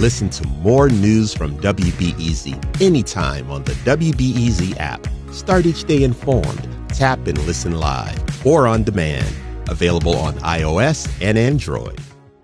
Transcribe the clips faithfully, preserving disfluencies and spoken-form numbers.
Listen to more news from W B E Z anytime on the W B E Z app. Start each day informed. Tap and listen live or on demand. Available on iOS and Android.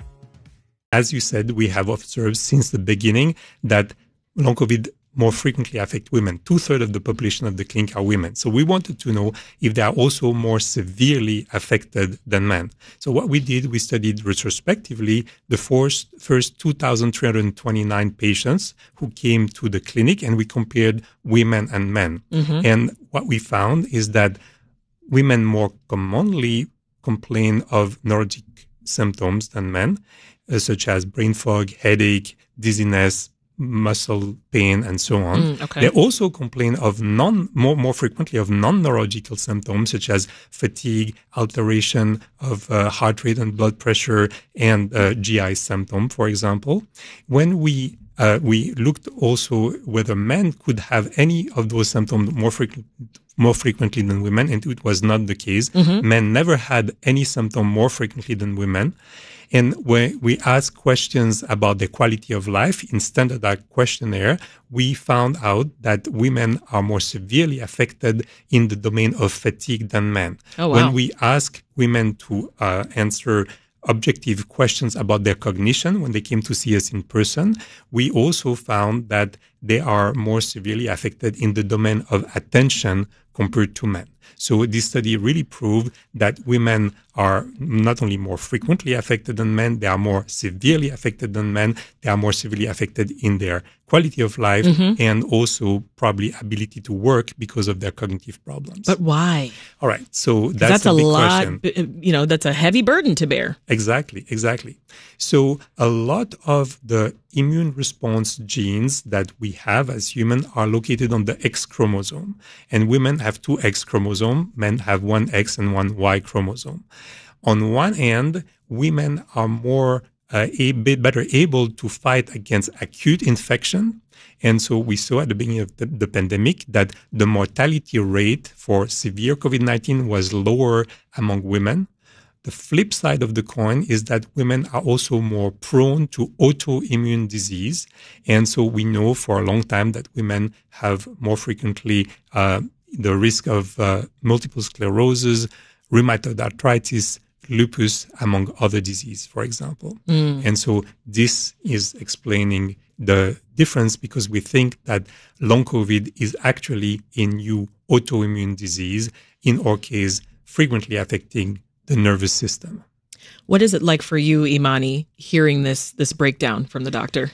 As you said, we have observed since the beginning that long COVID more frequently affect women. Two-thirds of the population of the clinic are women. So we wanted to know if they are also more severely affected than men. So what we did, we studied retrospectively the first, first two thousand three hundred twenty-nine patients who came to the clinic, and we compared women and men. Mm-hmm. And what we found is that women more commonly complain of neurologic symptoms than men, uh, such as brain fog, headache, dizziness, muscle pain, and so on. Mm, okay. They also complain of non more more frequently of non-neurological symptoms such as fatigue, alteration of uh, heart rate and blood pressure, and uh, G I symptom, for example. When we uh, we looked also whether men could have any of those symptoms more frequently more frequently than women, and it was not the case. Mm-hmm. Men never had any symptom more frequently than women. And when we asked questions about the quality of life in standardized questionnaire, we found out that women are more severely affected in the domain of fatigue than men. Oh, wow. When we ask women to uh, answer objective questions about their cognition when they came to see us in person, we also found that they are more severely affected in the domain of attention compared to men. So this study really proved that women are not only more frequently affected than men, they are more severely affected than men, they are more severely affected in their quality of life, mm-hmm. and also probably ability to work because of their cognitive problems. But why? All right, so that's, that's a, a big lot, question. You know, that's a heavy burden to bear. Exactly, exactly. So a lot of the immune response genes that we have as humans are located on the X chromosome. And women have two X chromosomes, men have one X and one Y chromosome. On one hand, women are more uh, a bit better able to fight against acute infection. And so we saw at the beginning of the, the pandemic that the mortality rate for severe COVID nineteen was lower among women. The flip side of the coin is that women are also more prone to autoimmune disease. And so we know for a long time that women have more frequently uh, the risk of uh, multiple sclerosis, rheumatoid arthritis, lupus, among other diseases, for example. Mm. And so this is explaining the difference, because we think that long COVID is actually a new autoimmune disease, in our case, frequently affecting the nervous system. What is it like for you, Imani, hearing this this breakdown from the doctor?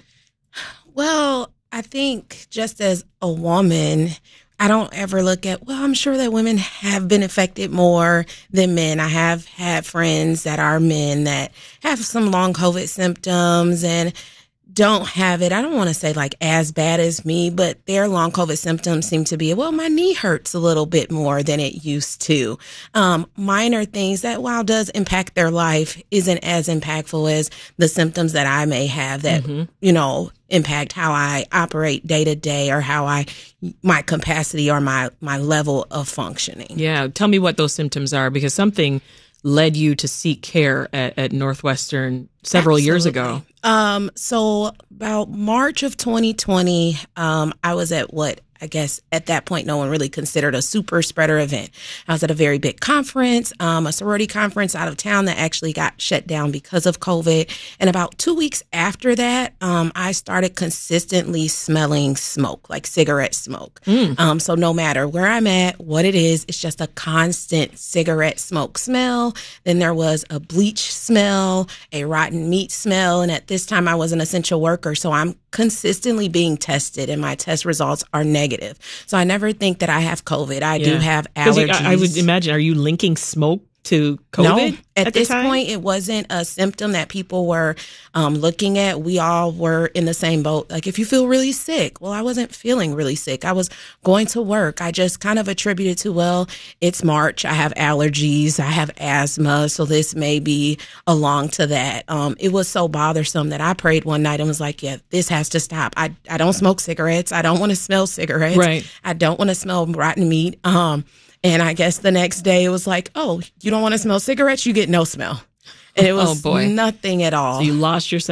Well, I think just as a woman, I don't ever look at, well, I'm sure that women have been affected more than men. I have had friends that are men that have some long COVID symptoms and don't have it. I don't want to say like as bad as me, but their long COVID symptoms seem to be, well, my knee hurts a little bit more than it used to. Um, minor things that, while does impact their life, isn't as impactful as the symptoms that I may have that, mm-hmm. you know, impact how I operate day to day, or how I, my capacity or my, my level of functioning. Yeah. Tell me what those symptoms are, because something led you to seek care at, at Northwestern several Absolutely. years ago. Um, so about March of twenty twenty, um, I was at what I guess at that point no one really considered a super spreader event. I was at a very big conference, um, a sorority conference out of town that actually got shut down because of COVID. And about two weeks after that, um, I started consistently smelling smoke, like cigarette smoke. Mm. Um, so no matter where I'm at, what it is, it's just a constant cigarette smoke smell. Then there was a bleach smell, a rotten meat smell. And at this time I was an essential worker, so I'm consistently being tested and my test results are negative. So I never think that I have COVID. I yeah. do have allergies. I, I would imagine, are you linking smoke to COVID? No, at, at this time? point, it wasn't a symptom that people were um, looking at. We all were in the same boat. Like, if you feel really sick, well, I wasn't feeling really sick. I was going to work. I just kind of attributed to, well, it's March. I have allergies. I have asthma. So this may be along to that. Um, it was so bothersome that I prayed one night and was like, yeah, this has to stop. I, I don't smoke cigarettes. I don't want to smell cigarettes. Right. I don't want to smell rotten meat. Um, And I guess the next day it was like, oh, you don't want to smell cigarettes? You get no smell. And it was oh boy. nothing at all. So you lost your